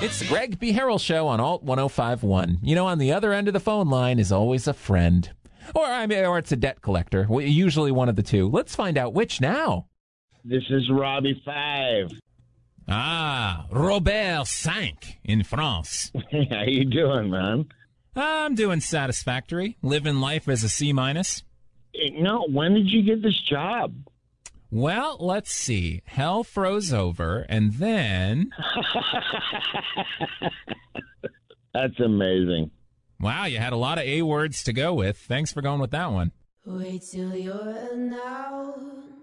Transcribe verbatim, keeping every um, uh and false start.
It's the Greg B. Harrell Show on Alt one oh five point one. You know, on the other end of the phone line is always a friend. Or, I mean, or it's a debt collector. Usually one of the two. Let's find out which now. This is Robbie Five. Ah, Robert Cinq in France. How you doing, man? I'm doing satisfactory. Living life as a C minus. No, when did you get this job? Well, let's see. Hell froze over, and then... That's amazing. Wow, you had a lot of A words to go with. Thanks for going with that one. Wait till you're announced.